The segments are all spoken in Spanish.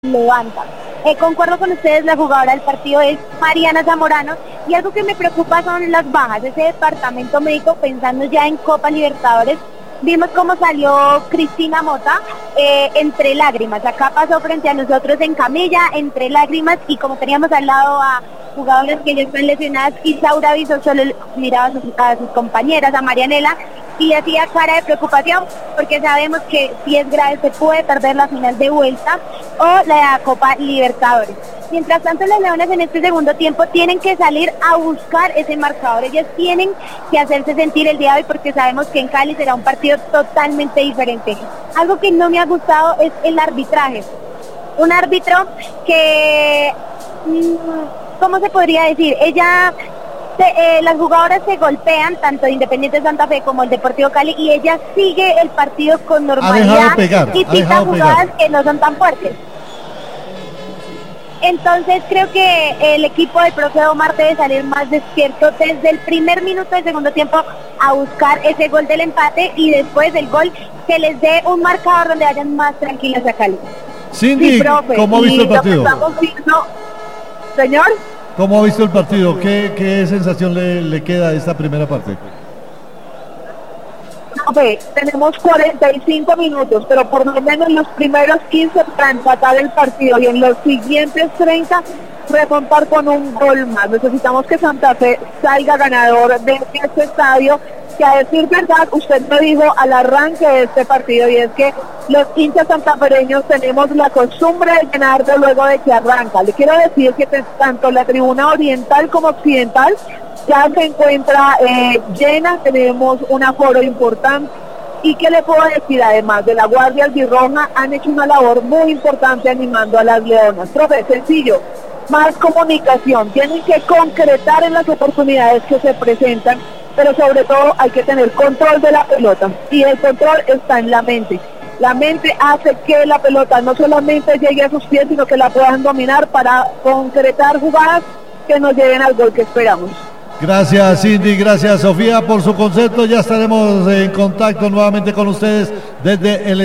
levanta. Concuerdo con ustedes, la jugadora del partido es Mariana Zamorano, y algo que me preocupa son las bajas. Ese departamento médico, pensando ya en Copa Libertadores, vimos cómo salió Cristina Mota entre lágrimas. Acá pasó frente a nosotros en camilla, entre lágrimas, y como teníamos al lado a jugadoras que ya están lesionadas, Isaura Viso solo miraba a sus compañeras, a Marianela, y hacía cara de preocupación, porque sabemos que si es grave se puede perder la final de vuelta o la Copa Libertadores. Mientras tanto, las Leonas en este segundo tiempo tienen que salir a buscar ese marcador. Ellas tienen que hacerse sentir el día de hoy, porque sabemos que en Cali será un partido totalmente diferente. Algo que no me ha gustado es el arbitraje. Un árbitro que, ¿cómo se podría decir? Las jugadoras se golpean, tanto de Independiente Santa Fe como el Deportivo Cali, y ella sigue el partido con normalidad y pita jugadas que no son tan fuertes. Entonces creo que el equipo del profe Omar debe salir más despierto desde el primer minuto del segundo tiempo a buscar ese gol del empate, y después del gol que les dé un marcador donde vayan más tranquilas a Cali. Cindy, sí, profe, ¿cómo ha visto el partido? Señor, ¿cómo ha visto el partido? ¿Qué sensación le queda a esta primera parte? Tenemos 45 minutos, pero por lo menos los primeros 15 para empatar el partido, y en los siguientes 30 remontar con un gol más. Necesitamos que Santa Fe salga ganador de este estadio, que a decir verdad, usted me dijo al arranque de este partido, y es que los hinchas santafereños tenemos la costumbre de llenarlo luego de que arranca. Le quiero decir que tanto la tribuna oriental como occidental ya se encuentra llena, tenemos un aforo importante. ¿Y qué le puedo decir? Además de la Guardia Albirroja, han hecho una labor muy importante animando a las leonas. Profe, sencillo, más comunicación, tienen que concretar en las oportunidades que se presentan, pero sobre todo hay que tener control de la pelota, y el control está en la mente. La mente hace que la pelota no solamente llegue a sus pies, sino que la puedan dominar para concretar jugadas que nos lleven al gol que esperamos. Gracias, Cindy, gracias, Sofía, por su concepto. Ya estaremos en contacto nuevamente con ustedes desde el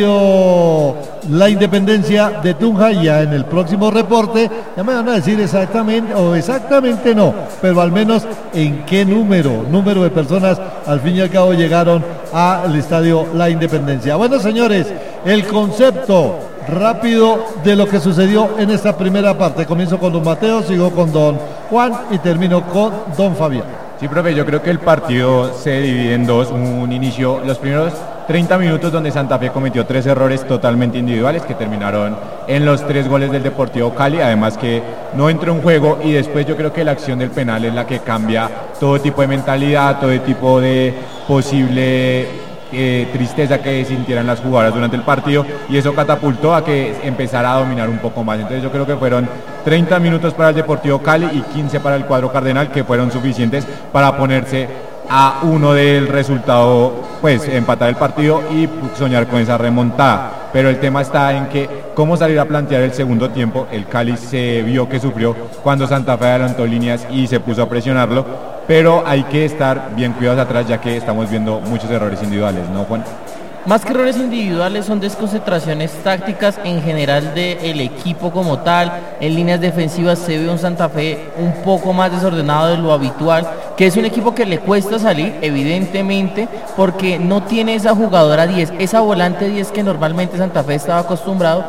estadio La Independencia de Tunja. Ya en el próximo reporte ya me van a decir exactamente, o exactamente no, pero al menos en qué número de personas al fin y al cabo llegaron al estadio La Independencia. Bueno, señores, el concepto rápido de lo que sucedió en esta primera parte. Comienzo con don Mateo, sigo con don Juan y termino con don Fabián. Sí, profe, yo creo que el partido se divide en dos. Un inicio, los primeros 30 minutos donde Santa Fe cometió 3 errores totalmente individuales que terminaron en los 3 goles del Deportivo Cali, además que no entró en juego, y después yo creo que la acción del penal es la que cambia todo tipo de mentalidad, todo tipo de posible tristeza que sintieran las jugadoras durante el partido, y eso catapultó a que empezara a dominar un poco más. Entonces yo creo que fueron 30 minutos para el Deportivo Cali y 15 para el cuadro cardenal, que fueron suficientes para ponerse a uno del resultado, pues empatar el partido y soñar con esa remontada. Pero el tema está en que cómo salir a plantear el segundo tiempo. El Cali se vio que sufrió cuando Santa Fe adelantó líneas y se puso a presionarlo, pero hay que estar bien cuidados atrás, ya que estamos viendo muchos errores individuales, ¿no, Juan? Más que errores individuales, son desconcentraciones tácticas en general del equipo como tal. En líneas defensivas se ve un Santa Fe un poco más desordenado de lo habitual, que es un equipo que le cuesta salir, evidentemente, porque no tiene esa jugadora 10, esa volante 10 que normalmente Santa Fe estaba acostumbrado,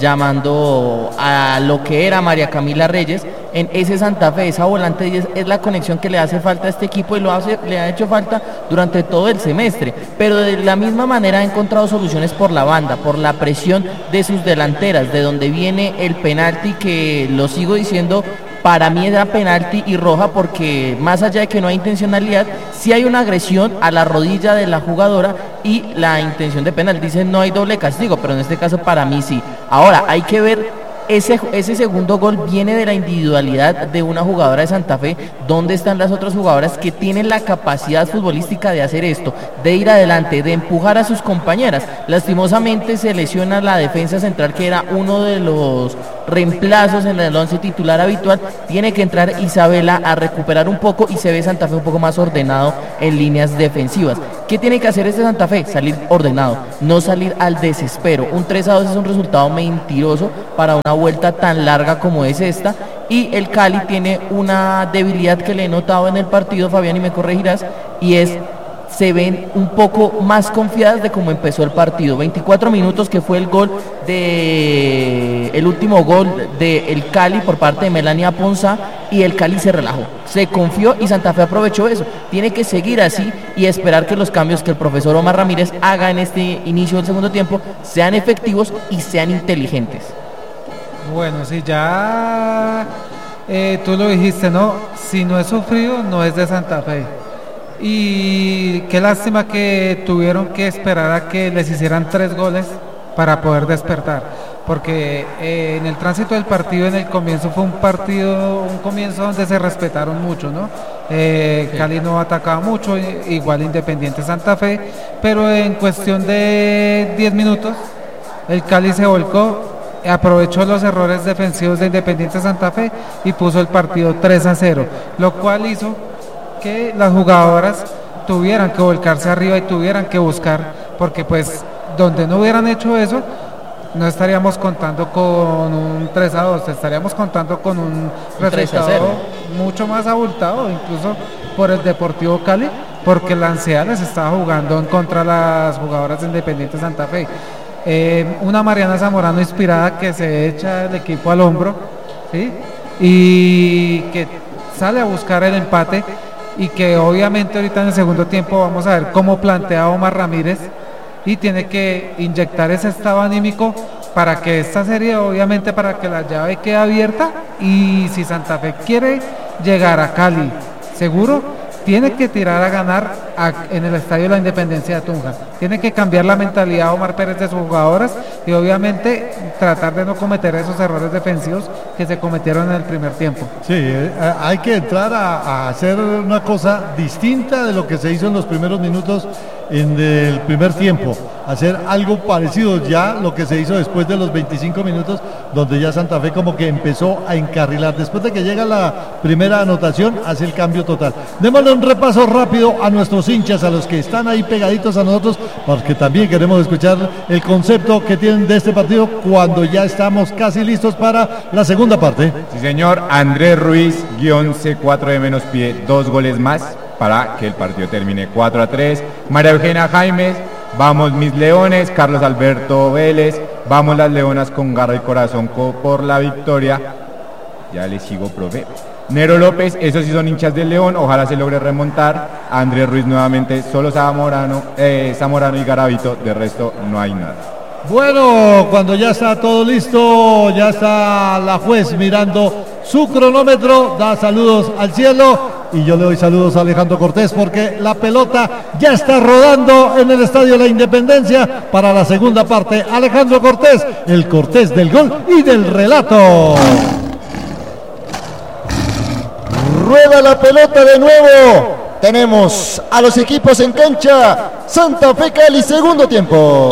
llamando a lo que era María Camila Reyes. En ese Santa Fe, esa volante 10 es la conexión que le hace falta a este equipo, y le ha hecho falta durante todo el semestre, pero de la misma manera ha encontrado soluciones por la banda, por la presión de sus delanteras, de donde viene el penalti, que lo sigo diciendo, para mí era penalti y roja, porque más allá de que no hay intencionalidad, sí hay una agresión a la rodilla de la jugadora y la intención de penal. Dicen no hay doble castigo, pero en este caso para mí sí. Ahora hay que ver, ese segundo gol viene de la individualidad de una jugadora de Santa Fe. ¿Dónde están las otras jugadoras que tienen la capacidad futbolística de hacer esto, de ir adelante, de empujar a sus compañeras? Lastimosamente se lesiona la defensa central, que era uno de los reemplazos en el 11 titular habitual. Tiene que entrar Isabela a recuperar un poco y se ve Santa Fe un poco más ordenado en líneas defensivas. ¿Qué tiene que hacer este Santa Fe? Salir ordenado, no salir al desespero. Un 3-2 es un resultado mentiroso para una vuelta tan larga como es esta. Y el Cali tiene una debilidad que le he notado en el partido, Fabián, y me corregirás, y es se ven un poco más confiadas de cómo empezó el partido. 24 minutos, que fue el último gol del Cali por parte de Melania Ponzá, y el Cali se relajó, se confió y Santa Fe aprovechó eso. Tiene que seguir así y esperar que los cambios que el profesor Omar Ramírez haga en este inicio del segundo tiempo sean efectivos y sean inteligentes. Bueno, sí, ya tú lo dijiste, ¿no? Si no es sufrido, no es de Santa Fe. Y qué lástima que tuvieron que esperar a que les hicieran 3 goles para poder despertar, porque en el tránsito del partido, en el comienzo fue un comienzo donde se respetaron mucho, ¿no? Cali no atacaba mucho, igual Independiente Santa Fe, pero en cuestión de 10 minutos el Cali se volcó, aprovechó los errores defensivos de Independiente Santa Fe y puso el partido 3-0, lo cual hizo que las jugadoras tuvieran que volcarse arriba y tuvieran que buscar, porque pues donde no hubieran hecho eso no estaríamos contando con un 3-2, estaríamos contando con un resultado mucho más abultado, incluso por el Deportivo Cali, porque la ansiedad les estaba jugando en contra de las jugadoras de Independiente Santa Fe. Una Mariana Zamorano inspirada que se echa el equipo al hombro, ¿sí? Y que sale a buscar el empate, y que obviamente ahorita en el segundo tiempo vamos a ver cómo plantea Omar Ramírez, y tiene que inyectar ese estado anímico para que esta serie, obviamente, para que la llave quede abierta, y si Santa Fe quiere llegar a Cali seguro, tiene que tirar a ganar en el Estadio de la Independencia de Tunja. Tiene que cambiar la mentalidad de Omar Pérez de sus jugadoras y obviamente tratar de no cometer esos errores defensivos que se cometieron en el primer tiempo. Sí, hay que entrar a hacer una cosa distinta de lo que se hizo en los primeros minutos en el primer tiempo, hacer algo parecido ya lo que se hizo después de los 25 minutos, donde ya Santa Fe como que empezó a encarrilar. Después de que llega la primera anotación, hace el cambio total. Démosle un repaso rápido a nuestros hinchas, a los que están ahí pegaditos a nosotros, porque también queremos escuchar el concepto que tienen de este partido cuando ya estamos casi listos para la segunda parte. Sí, señor. Andrés Ruiz, C4 de menos, pide 2 goles más para que el partido termine 4-3. María Eugenia Jaimes, vamos mis leones. Carlos Alberto Vélez, vamos las leonas con garra y corazón por la victoria. Ya le sigo, profe. Nero López, esos sí son hinchas del León, ojalá se logre remontar. Andrés Ruiz nuevamente, solo Zamorano y Garavito, de resto no hay nada. Bueno, cuando ya está todo listo, ya está la juez mirando su cronómetro, da saludos al cielo, y yo le doy saludos a Alejandro Cortés, porque la pelota ya está rodando en el Estadio La Independencia para la segunda parte. Alejandro Cortés, el Cortés del gol y del relato. Rueda la pelota de nuevo. Tenemos a los equipos en cancha. Santa Fe Cali, segundo tiempo.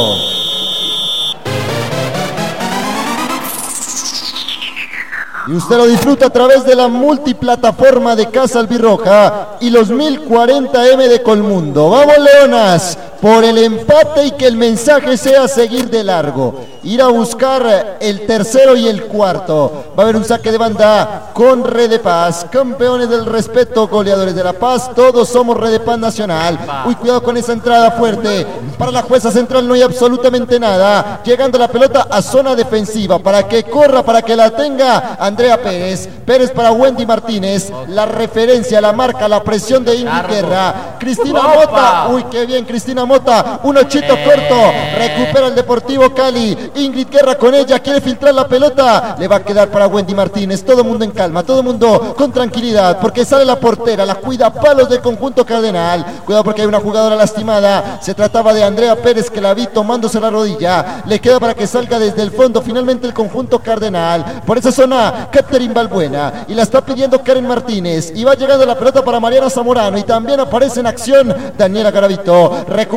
Y usted lo disfruta a través de la multiplataforma de Casa Albirroja y los 1040M de Colmundo. ¡Vamos, Leonas! Por el empate, y que el mensaje sea seguir de largo. Ir a buscar el tercero y el cuarto. Va a haber un saque de banda con Red de Paz. Campeones del respeto, goleadores de La Paz. Todos somos Red de Paz Nacional. Uy, cuidado con esa entrada fuerte. Para la jueza central no hay absolutamente nada. Llegando la pelota a zona defensiva. Para que corra, para que la tenga Andrea Pérez. Pérez para Wendy Martínez. La referencia, la marca, la presión de Ingrid Guerra. Cristina Mota. Uy, qué bien, Cristina Mota. Un ochito corto. Recupera el Deportivo Cali. Ingrid Guerra con ella. Quiere filtrar la pelota. Le va a quedar para Wendy Martínez. Todo el mundo en calma. Todo el mundo con tranquilidad. Porque sale la portera. La cuida palos del conjunto cardenal. Cuidado porque hay una jugadora lastimada. Se trataba de Andrea Pérez, que la vi tomándose la rodilla. Le queda para que salga desde el fondo finalmente el conjunto cardenal. Por esa zona, Catherine Balbuena. Y la está pidiendo Karen Martínez. Y va llegando la pelota para Mariana Zamorano. Y también aparece en acción Daniela Garavito. Recupera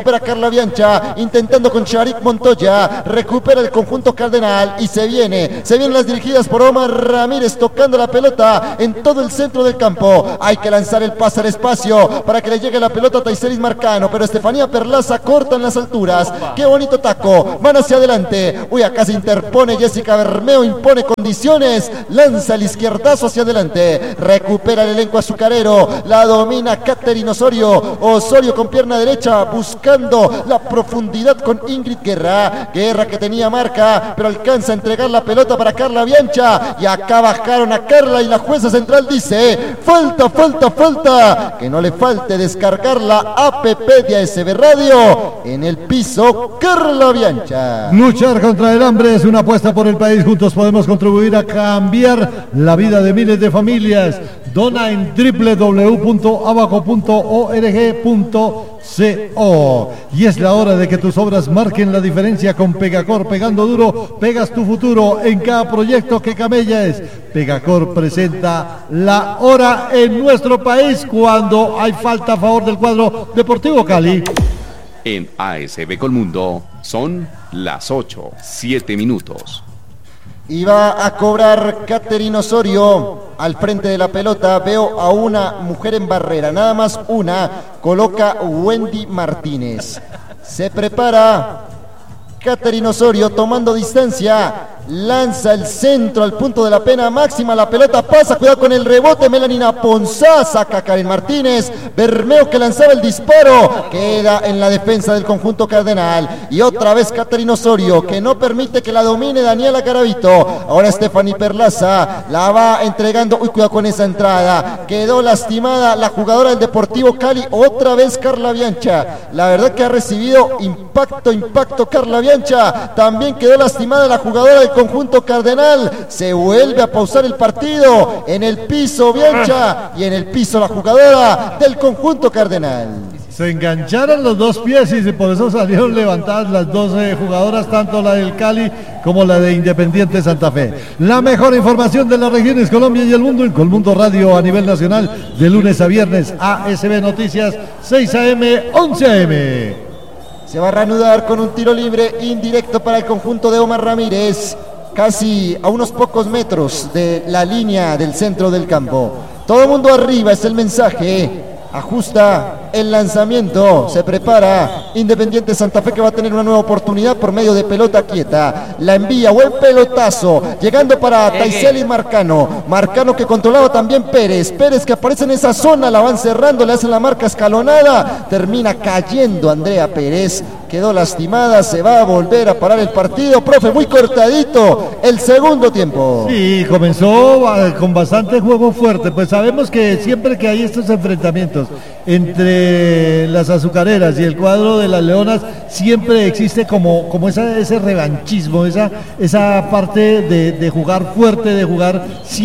recupera Carla Biancha, intentando con Sharik Montoya, recupera el conjunto Cardenal y se vienen las dirigidas por Omar Ramírez, tocando la pelota en todo el centro del campo. Hay que lanzar el pase al espacio para que le llegue la pelota a Taiselis Marcano, pero Estefanía Perlaza corta en las alturas. Qué bonito taco, van hacia adelante. Uy, acá se interpone Jessica Bermeo, impone condiciones, lanza el izquierdazo hacia adelante, recupera el elenco azucarero, la domina Catherine Osorio con pierna derecha, buscando la profundidad con Ingrid Guerra que tenía marca, pero alcanza a entregar la pelota para Carla Biancha, y acá bajaron a Carla y la jueza central dice, falta, que no le falte descargar la APP de ASB Radio. En el piso, Carla Biancha. Luchar contra el hambre es una apuesta por el país. Juntos podemos contribuir a cambiar la vida de miles de familias. Dona en www.abaco.org.co. Y es la hora de que tus obras marquen la diferencia con Pegacor. Pegando duro, pegas tu futuro en cada proyecto que camellas. Pegacor presenta la hora en nuestro país cuando hay falta a favor del cuadro Deportivo Cali. En ASB Colmundo son las 8:07. Y va a cobrar Catherine Osorio al frente de la pelota. Veo a una mujer en barrera, nada más una. Coloca Wendy Martínez. Se prepara Catherine Osorio tomando distancia. Lanza el centro al punto de la pena máxima, la pelota pasa, cuidado con el rebote, Melanina Ponzá, saca Karen Martínez, Bermeo que lanzaba el disparo, queda en la defensa del conjunto Cardenal, y otra vez Catherine Osorio, que no permite que la domine Daniela Garavito. Ahora Stephanie Perlaza, la va entregando, uy, cuidado con esa entrada, quedó lastimada la jugadora del Deportivo Cali, otra vez Carla Biancha, la verdad que ha recibido impacto Carla Biancha, también quedó lastimada la jugadora del conjunto Cardenal. Se vuelve a pausar el partido. En el piso Biancha y en el piso la jugadora del conjunto Cardenal. Se engancharon los dos pies y por eso salieron levantadas las dos jugadoras, tanto la del Cali como la de Independiente Santa Fe. La mejor información de las regiones, Colombia y el mundo en Colmundo Radio a nivel nacional, de lunes a viernes. ASB Noticias, 6 AM, 11 AM. Se va a reanudar con un tiro libre indirecto para el conjunto de Omar Ramírez, casi a unos pocos metros de la línea del centro del campo. Todo el mundo arriba es el mensaje. Ajusta el lanzamiento, se prepara Independiente Santa Fe, que va a tener una nueva oportunidad por medio de pelota quieta. La envía, buen pelotazo, llegando para Taiselis Marcano que controlaba también Pérez que aparece en esa zona, la van cerrando, le hacen la marca escalonada, termina cayendo Andrea Pérez, quedó lastimada, se va a volver a parar el partido. Profe, muy cortadito el segundo tiempo. Sí, comenzó con bastante juego fuerte, pues sabemos que siempre que hay estos enfrentamientos entre las azucareras y el cuadro de las leonas, siempre existe como ese revanchismo, esa parte de jugar fuerte, de jugar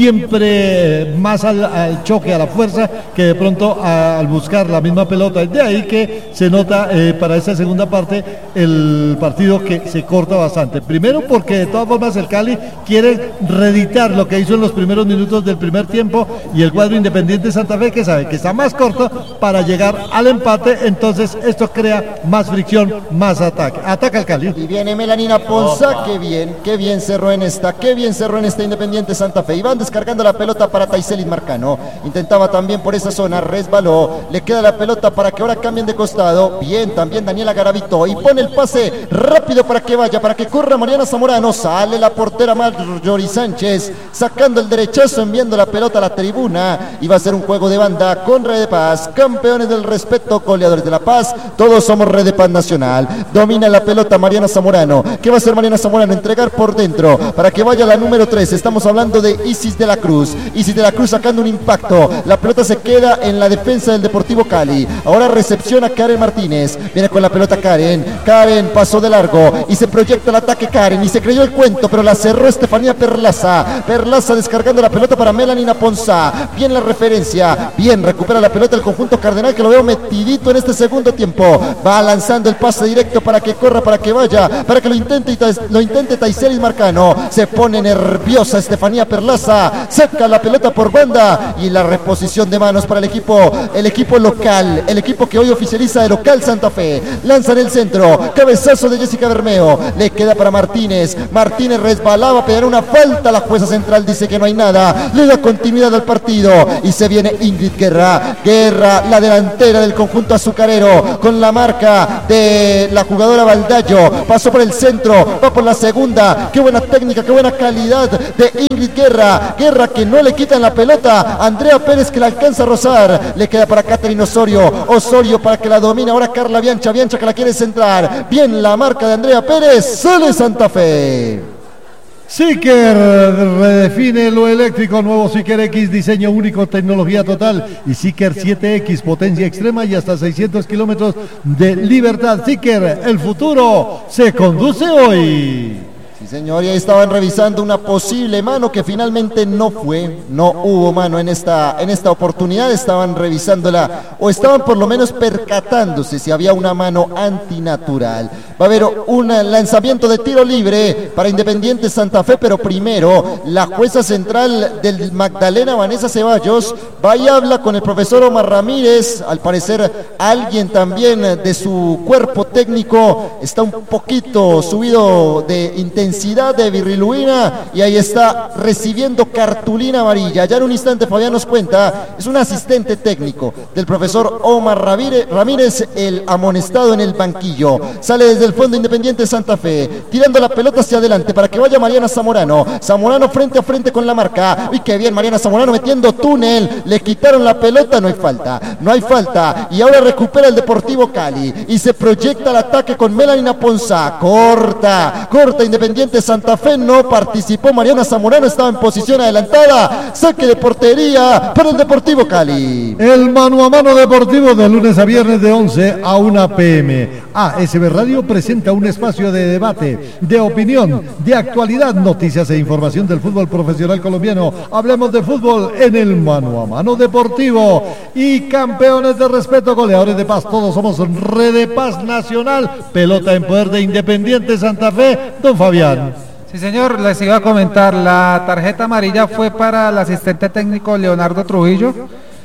siempre más al choque, a la fuerza, que de pronto al buscar la misma pelota. De ahí que se nota para esta segunda parte el partido que se corta bastante. Primero porque de todas formas el Cali quiere reeditar lo que hizo en los primeros minutos del primer tiempo, y el cuadro Independiente Santa Fe, que sabe que está más corto para llegar al empate, entonces esto crea más fricción, más ataque. Ataca el Cali. Y viene Melanina Ponzá, qué bien cerró en esta Independiente Santa Fe. Y van descargando la pelota para Taiselis Marcano. Intentaba también por esa zona, resbaló, le queda la pelota para que ahora cambien de costado. Bien, también Daniela Garavito, y pone el pase rápido para que vaya, para que corra Mariana Zamorano. Sale la portera Marjorie Sánchez, sacando el derechazo, enviando la pelota a la tribuna, y va a ser un juego de banda con Red de Paz, campeones del respeto, goleadores de La Paz, todos somos Red de Paz Nacional. Domina la pelota Mariana Zamorano. ¿Qué va a hacer Mariana Zamorano? Entregar por dentro para que vaya la número 3. Estamos hablando de Isis de la Cruz. Isis de la Cruz sacando un impacto. La pelota se queda en la defensa del Deportivo Cali. Ahora recepciona Karen Martínez. Viene con la pelota Karen. Karen pasó de largo y se proyecta el ataque Karen y se creyó el cuento, pero la cerró Estefanía Perlaza. Perlaza descargando la pelota para Melanie Naponza. Bien la referencia, bien recupera la pelota el conjunto cardenal, que lo veo metidito en este segundo tiempo. Va lanzando el pase directo para que corra, para que vaya, para que lo intente Taiselis Marcano. Se pone nerviosa Estefanía Perlaza, saca la pelota por banda y la reposición de manos para el equipo local, el equipo que hoy oficializa de local Santa Fe. Lanza en el centro, cabezazo de Jessica Bermeo, le queda para Martínez. Martínez resbalaba, pegar una falta, la jueza central dice que no hay nada, le da continuidad al partido y se viene Ingrid Guerra, la delantera del conjunto azucarero, con la marca de la jugadora Baldayo, pasó por el centro, va por la segunda, qué buena técnica, qué buena calidad de Ingrid Guerra que no le quitan la pelota, Andrea Pérez que la alcanza a rozar, le queda para Catherine Osorio para que la domine ahora Carla Biancha que la quiere centrar, bien la marca de Andrea Pérez, sale Santa Fe. Seeker redefine lo eléctrico, nuevo Seeker X, diseño único, tecnología total, y Seeker 7X, potencia extrema y hasta 600 kilómetros de libertad. Seeker, el futuro se conduce hoy. Sí, señor, y ahí estaban revisando una posible mano que finalmente no hubo mano en esta oportunidad. Estaban revisándola, o estaban por lo menos percatándose si había una mano antinatural. Va a haber un lanzamiento de tiro libre para Independiente Santa Fe, pero primero la jueza central del Magdalena, Vanessa Ceballos, va y habla con el profesor Omar Ramírez. Al parecer alguien también de su cuerpo técnico está un poquito subido de intensidad, de virriluina, y ahí está recibiendo cartulina amarilla. Ya en un instante Fabián nos cuenta, es un asistente técnico del profesor Omar Ramírez, el amonestado en el banquillo. Sale desde el fondo Independiente Santa Fe, tirando la pelota hacia adelante para que vaya Mariana Zamorano frente a frente con la marca. Uy, qué bien Mariana Zamorano metiendo túnel, le quitaron la pelota, no hay falta, y ahora recupera el Deportivo Cali y se proyecta el ataque con Melanie Naponza. Corta Independiente Santa Fe, no participó Mariana Zamorano, estaba en posición adelantada. Saque de portería para el Deportivo Cali. El mano a mano deportivo de lunes a viernes de 11 a 1 p.m. ASB Radio presenta un espacio de debate, de opinión, de actualidad, noticias e información del fútbol profesional colombiano. Hablemos de fútbol en el mano a mano deportivo. Y campeones de respeto, goleadores de paz, todos somos Red de Paz Nacional. Pelota en poder de Independiente Santa Fe, don Fabián. Sí, señor, les iba a comentar, la tarjeta amarilla fue para el asistente técnico Leonardo Trujillo.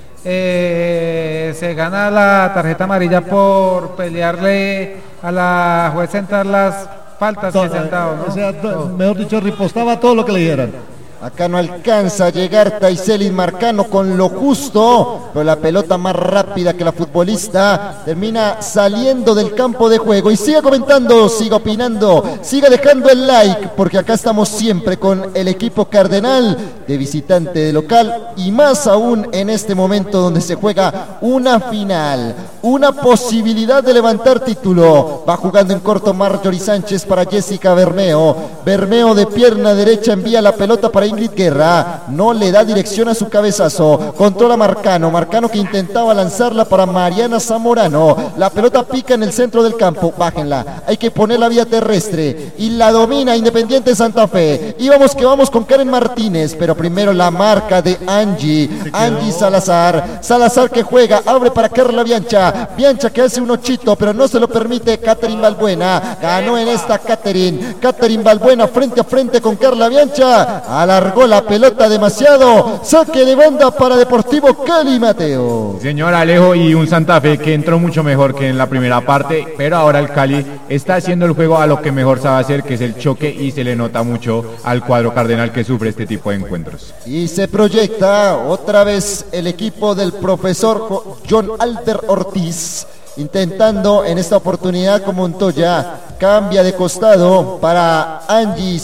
Se gana la tarjeta amarilla por pelearle a la juez central las faltas que se han dado, ¿no? O sea, mejor dicho, ripostaba todo lo que le dieran. Acá no alcanza a llegar Taiselis Marcano con lo justo, pero la pelota más rápida que la futbolista termina saliendo del campo de juego. Y siga comentando, siga opinando, siga dejando el like, porque acá estamos siempre con el equipo cardenal, de visitante, de local, y más aún en este momento donde se juega una final, una posibilidad de levantar título. Va jugando en corto Marjorie Sánchez para Jessica Bermeo de pierna derecha envía la pelota para Ingrid Guerra, no le da dirección a su cabezazo, controla Marcano que intentaba lanzarla para Mariana Zamorano, la pelota pica en el centro del campo, bájenla, hay que poner la vía terrestre, y la domina Independiente Santa Fe, y vamos con Karen Martínez, pero primero la marca de Angie Salazar que juega, abre para Carla Biancha que hace un ochito, pero no se lo permite Catherine Balbuena, ganó en esta Catherine Balbuena frente a frente con Carla Biancha, alargó la pelota demasiado, saque de banda para Deportivo Cali, Mateo. Señor Alejo, y un Santa Fe que entró mucho mejor que en la primera parte, pero ahora el Cali está haciendo el juego a lo que mejor sabe hacer, que es el choque, y se le nota mucho al cuadro cardenal que sufre este tipo de encuentros. Y se proyecta otra vez el equipo del profesor John Albert Ortiz, intentando en esta oportunidad con Montoya, cambia de costado para Angie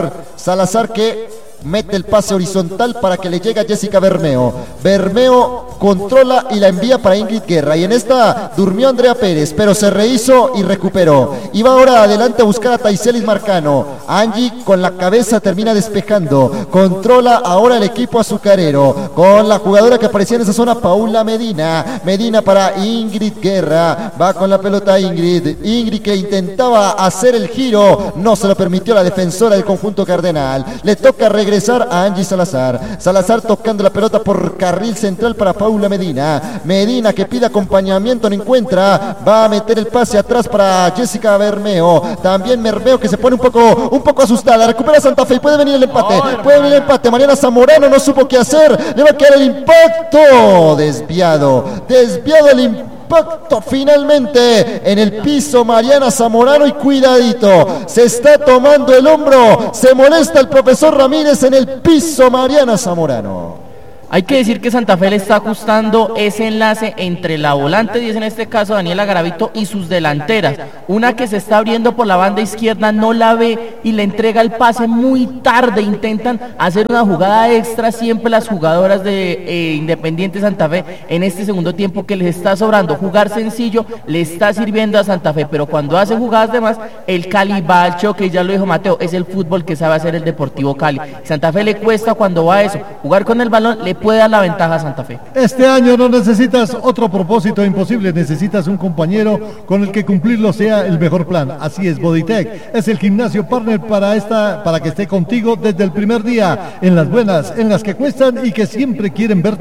Salazar que mete el pase horizontal para que le llegue a Jessica Bermeo controla y la envía para Ingrid Guerra. Y en esta durmió Andrea Pérez, pero se rehizo y recuperó. Y va ahora adelante a buscar a Taiselis Marcano. Angie con la cabeza termina despejando. Controla ahora el equipo azucarero con la jugadora que aparecía en esa zona, Paula Medina. Medina para Ingrid Guerra. Va con la pelota Ingrid. Ingrid que intentaba hacer el giro. No se lo permitió la defensora del conjunto cardenal. Le toca regresar a Angie Salazar. Salazar tocando la pelota por carril central para Paula Medina. Medina que pide acompañamiento, no encuentra. Va a meter el pase atrás para Jessica Bermeo. También Bermeo que se pone un poco asustada. Recupera Santa Fe y puede venir el empate. Puede venir el empate. Mariana Zamorano no supo qué hacer. Le va a quedar el impacto. Desviado el impacto finalmente en el piso. Mariana Zamorano y cuidadito. Se está tomando el hombro. Se molesta el profesor Ramírez en el piso. Mariana Zamorano. Hay que decir que Santa Fe le está ajustando ese enlace entre la volante 10, en este caso Daniela Garavito, y sus delanteras. Una que se está abriendo por la banda izquierda no la ve y le entrega el pase muy tarde. Intentan hacer una jugada extra siempre las jugadoras de Independiente Santa Fe en este segundo tiempo, que les está sobrando. Jugar sencillo le está sirviendo a Santa Fe, pero cuando hace jugadas de más, el Cali va al choque, y ya lo dijo Mateo, es el fútbol que sabe hacer el Deportivo Cali. Santa Fe le cuesta cuando va a eso, jugar con el balón le puede dar la ventaja a Santa Fe. Este año no necesitas otro propósito imposible, necesitas un compañero con el que cumplirlo sea el mejor plan. Así es, Bodytech es el gimnasio partner para que esté contigo desde el primer día, en las buenas, en las que cuestan y que siempre quieren verte